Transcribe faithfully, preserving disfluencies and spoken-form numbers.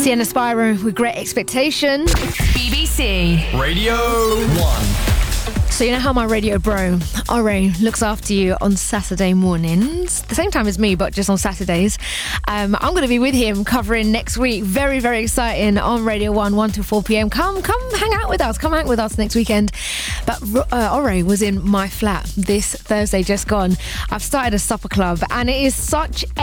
Sienna Spyro with Great Expectation. B B C Radio one. So you know how my radio bro, Ore, looks after you on Saturday mornings, the same time as me, but just on Saturdays. Um, I'm going to be with him covering next week. Very, very exciting on Radio one, one to four p.m. Come, come hang out with us. Come hang out with us next weekend. But uh, Ore was in my flat this Thursday just gone. I've started a supper club and it is such